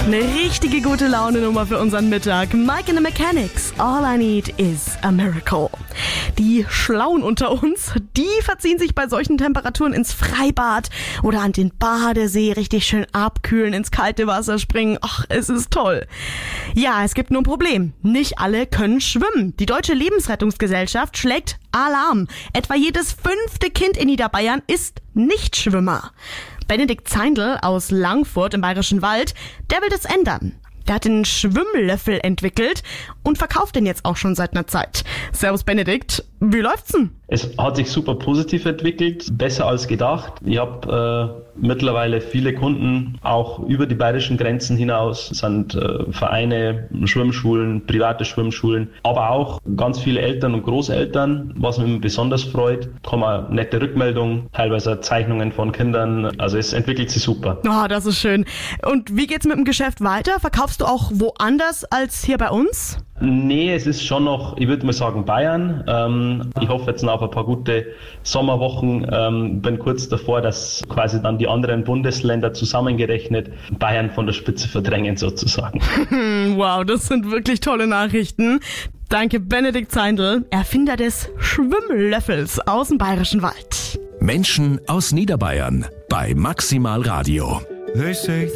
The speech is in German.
Eine richtige gute Laune-Nummer für unseren Mittag. Mike and the Mechanics, All I Need is a Miracle. Die Schlauen unter uns, die verziehen sich bei solchen Temperaturen ins Freibad oder an den Badesee, richtig schön abkühlen, ins kalte Wasser springen. Ach, es ist toll. Ja, es gibt nur ein Problem. Nicht alle können schwimmen. Die Deutsche Lebensrettungsgesellschaft schlägt Alarm. Etwa jedes 5. Kind in Niederbayern ist Nichtschwimmer. Benedikt Zeindl aus Langfurt im Bayerischen Wald, der will das ändern. Der hat den Schwimmlöffel entwickelt und verkauft den jetzt auch schon seit einer Zeit. Servus Benedikt, wie läuft's denn? Es hat sich super positiv entwickelt, besser als gedacht. Ich habe mittlerweile viele Kunden, auch über die bayerischen Grenzen hinaus, sind Vereine, Schwimmschulen, private Schwimmschulen, aber auch ganz viele Eltern und Großeltern, was mich besonders freut. Kommen nette Rückmeldungen, teilweise Zeichnungen von Kindern, also es entwickelt sich super. Oh, das ist schön. Und wie geht's mit dem Geschäft weiter? Verkaufst du auch woanders als hier bei uns? Nee, es ist schon noch, ich würde mal sagen, Bayern. Ich hoffe jetzt noch auf ein paar gute Sommerwochen. Bin kurz davor, dass quasi dann die anderen Bundesländer zusammengerechnet Bayern von der Spitze verdrängen sozusagen. Wow, das sind wirklich tolle Nachrichten. Danke Benedikt Zeindl, Erfinder des Schwimmlöffels aus dem Bayerischen Wald. Menschen aus Niederbayern bei Maximal Radio.